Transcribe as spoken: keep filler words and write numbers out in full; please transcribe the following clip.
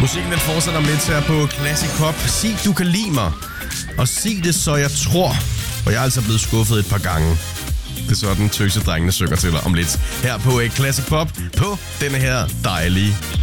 Musikken den fortsætter om lidt her på Classic Pop. Sig, du kan lide mig. Og sig det, så jeg tror. Og jeg er altså blevet skuffet et par gange. Det er sådan, tøsedrengene synger til dig om lidt. Her på Classic Pop på denne her dejlige